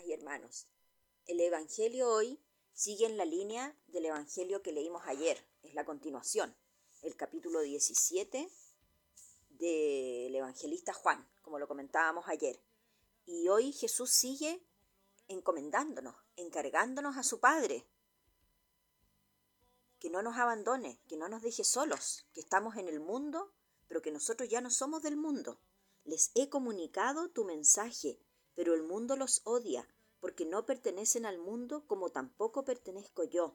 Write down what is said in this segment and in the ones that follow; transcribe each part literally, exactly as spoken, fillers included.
hermanas y hermanos. El Evangelio hoy sigue en la línea del Evangelio que leímos ayer, es la continuación, el capítulo diecisiete del evangelista Juan, como lo comentábamos ayer. Y hoy Jesús sigue encomendándonos, encargándonos a su Padre, que no nos abandone, que no nos deje solos, que estamos en el mundo, pero que nosotros ya no somos del mundo. Les he comunicado tu mensaje, pero el mundo los odia, porque no pertenecen al mundo como tampoco pertenezco yo.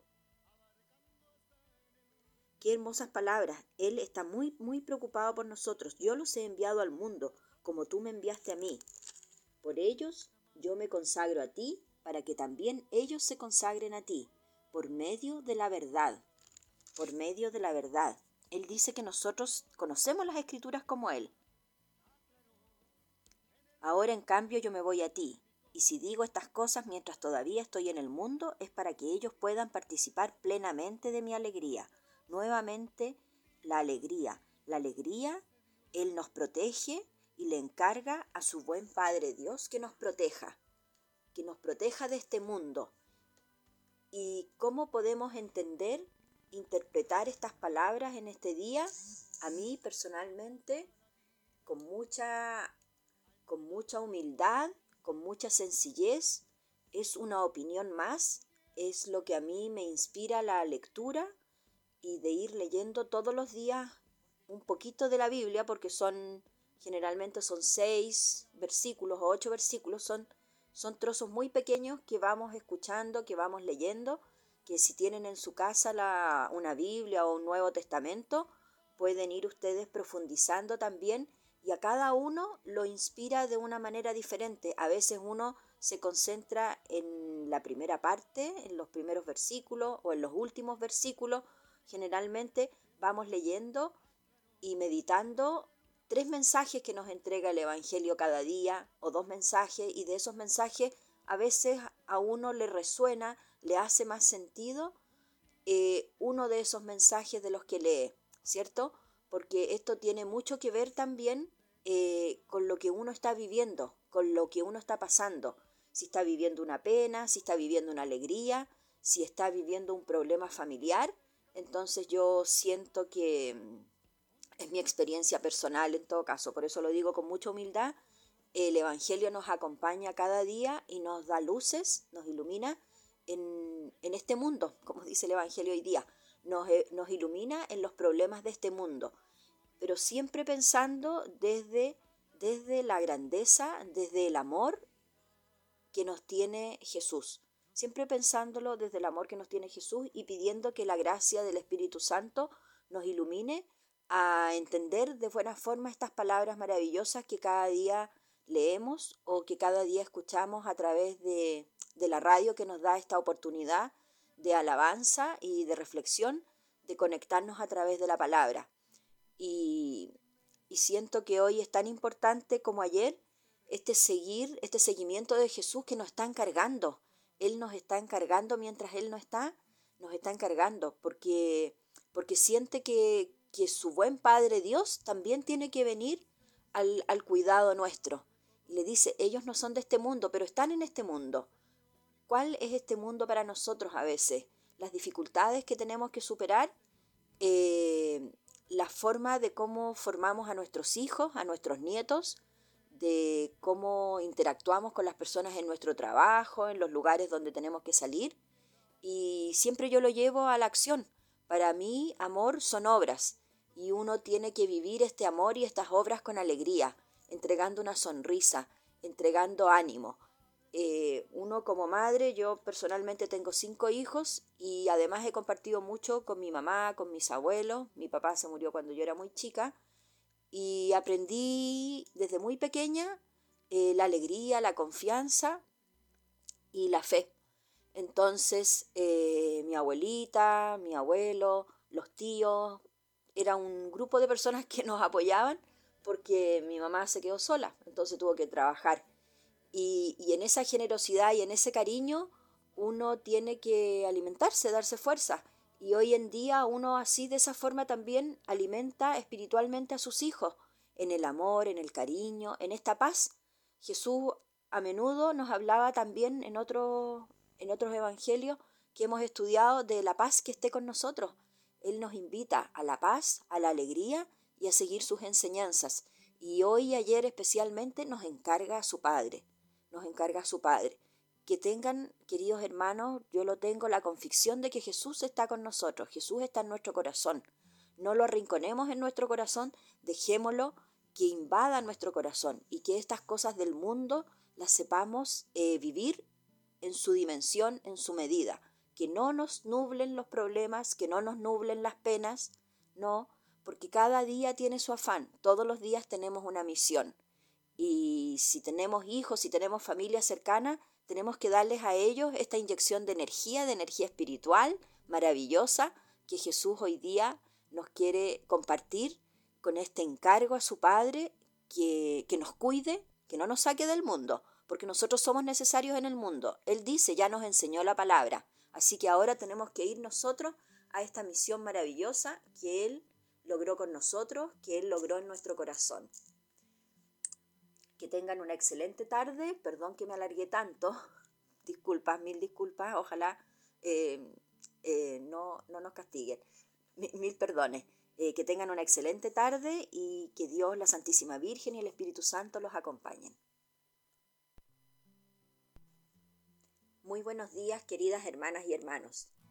Qué hermosas palabras. Él está muy, muy preocupado por nosotros. Yo los he enviado al mundo, como tú me enviaste a mí. Por ellos yo me consagro a ti, para que también ellos se consagren a ti, por medio de la verdad. Por medio de la verdad. Él dice que nosotros conocemos las Escrituras como Él. Ahora, en cambio, yo me voy a ti, y si digo estas cosas mientras todavía estoy en el mundo, es para que ellos puedan participar plenamente de mi alegría. Nuevamente, la alegría. La alegría, Él nos protege y le encarga a su buen Padre Dios que nos proteja, que nos proteja de este mundo. ¿Y cómo podemos entender, interpretar estas palabras en este día? A mí, personalmente, con mucha... con mucha humildad, con mucha sencillez, es una opinión más, es lo que a mí me inspira la lectura y de ir leyendo todos los días un poquito de la Biblia, porque son, generalmente son seis versículos o ocho versículos, son, son trozos muy pequeños que vamos escuchando, que vamos leyendo, que si tienen en su casa la, una Biblia o un Nuevo Testamento, pueden ir ustedes profundizando también. Y a cada uno lo inspira de una manera diferente. A veces uno se concentra en la primera parte, en los primeros versículos o en los últimos versículos. Generalmente vamos leyendo y meditando tres mensajes que nos entrega el Evangelio cada día, o dos mensajes, y de esos mensajes a veces a uno le resuena, le hace más sentido eh, uno de esos mensajes de los que lee, ¿cierto? Porque esto tiene mucho que ver también eh, con lo que uno está viviendo, con lo que uno está pasando. Si está viviendo una pena, si está viviendo una alegría, si está viviendo un problema familiar. Entonces yo siento que es mi experiencia personal en todo caso, por eso lo digo con mucha humildad. El Evangelio nos acompaña cada día y nos da luces, nos ilumina en, en este mundo, como dice el Evangelio hoy día. Nos, eh, nos ilumina en los problemas de este mundo, pero siempre pensando desde, desde la grandeza, desde el amor que nos tiene Jesús. Siempre pensándolo desde el amor que nos tiene Jesús y pidiendo que la gracia del Espíritu Santo nos ilumine a entender de buena forma estas palabras maravillosas que cada día leemos o que cada día escuchamos a través de, de la radio, que nos da esta oportunidad de alabanza y de reflexión, de conectarnos a través de la palabra. Y, y siento que hoy es tan importante como ayer este seguir, este seguimiento de Jesús que nos está encargando. Él nos está encargando mientras Él no está, nos está encargando, porque, porque siente que, que su buen Padre Dios también tiene que venir al, al cuidado nuestro. Y le dice, ellos no son de este mundo, pero están en este mundo. ¿Cuál es este mundo para nosotros a veces? Las dificultades que tenemos que superar, eh, la forma de cómo formamos a nuestros hijos, a nuestros nietos, de cómo interactuamos con las personas en nuestro trabajo, en los lugares donde tenemos que salir. Y siempre yo lo llevo a la acción. Para mí, amor son obras, y uno tiene que vivir este amor y estas obras con alegría, entregando una sonrisa, entregando ánimo. Eh, uno como madre, yo personalmente tengo cinco hijos y además he compartido mucho con mi mamá, con mis abuelos. Mi papá se murió cuando yo era muy chica y aprendí desde muy pequeña eh, la alegría, la confianza y la fe. Entonces, eh, mi abuelita, mi abuelo, los tíos, era un grupo de personas que nos apoyaban porque mi mamá se quedó sola, entonces tuvo que trabajar. Y, y en esa generosidad y en ese cariño uno tiene que alimentarse, darse fuerza. Y hoy en día uno así, de esa forma también alimenta espiritualmente a sus hijos, en el amor, en el cariño, en esta paz. Jesús a menudo nos hablaba también en, otro, en otros evangelios que hemos estudiado de la paz que esté con nosotros. Él nos invita a la paz, a la alegría y a seguir sus enseñanzas. Y hoy y ayer especialmente nos encarga a su Padre, nos encarga a su Padre. Que tengan, queridos hermanos, yo lo tengo, la convicción de que Jesús está con nosotros, Jesús está en nuestro corazón. No lo arrinconemos en nuestro corazón, dejémoslo que invada nuestro corazón y que estas cosas del mundo las sepamos eh, vivir en su dimensión, en su medida. Que no nos nublen los problemas, que no nos nublen las penas, no, porque cada día tiene su afán, todos los días tenemos una misión. Y si tenemos hijos, si tenemos familia cercana, tenemos que darles a ellos esta inyección de energía, de energía espiritual maravillosa que Jesús hoy día nos quiere compartir con este encargo a su Padre que, que nos cuide, que no nos saque del mundo, porque nosotros somos necesarios en el mundo. Él dice, ya nos enseñó la palabra, así que ahora tenemos que ir nosotros a esta misión maravillosa que Él logró con nosotros, que Él logró en nuestro corazón. Que tengan una excelente tarde, perdón que me alargué tanto, disculpas, mil disculpas, ojalá eh, eh, no, no nos castiguen, mil, mil perdones. Eh, que tengan una excelente tarde y que Dios, la Santísima Virgen y el Espíritu Santo los acompañen. Muy buenos días, queridas hermanas y hermanos.